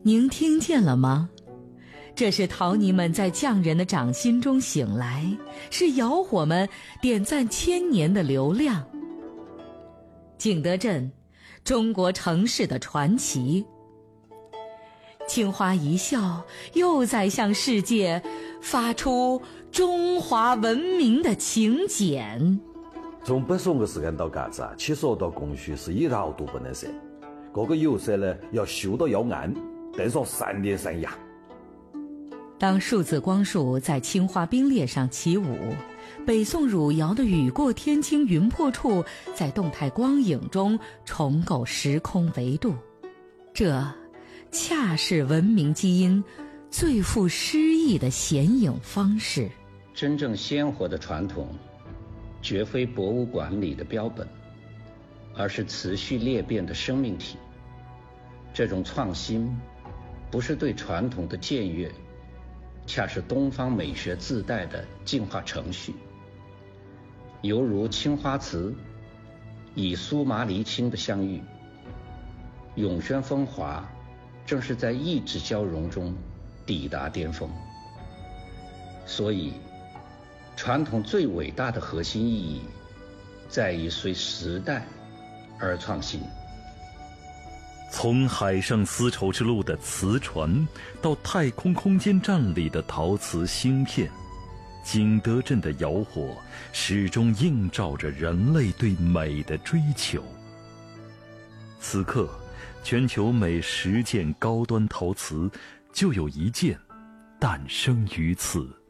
您听见了吗？这是陶泥们在匠人的掌心中醒来，是窑火们点赞千年的流量。景德镇，中国城市的传奇。青花一笑，又在向世界发出中华文明的请柬。 从北宋的时间到嘎子啊，其实到供需是一条都不能少。这个釉色呢，要修到要暗，炖上3年3夜。 当数字光束在青花冰裂上起舞，北宋汝窑的雨过天青云破处在动态光影中重构时空维度，这恰是文明基因最富诗意的显影方式。 真正鲜活的传统绝非博物馆里的标本，而是持续裂变的生命体。这种创新不是对传统的僭越，恰是东方美学自带的进化程序。犹如青花瓷以苏麻离青的相遇，永宣风华正是在意志交融中抵达巅峰。所以传统最伟大的核心意义在于随时代而创新。 从海上丝绸之路的瓷船到太空空间站里的陶瓷芯片，景德镇的窑火始终映照着人类对美的追求。此刻全球每10件高端陶瓷就有1件诞生于此。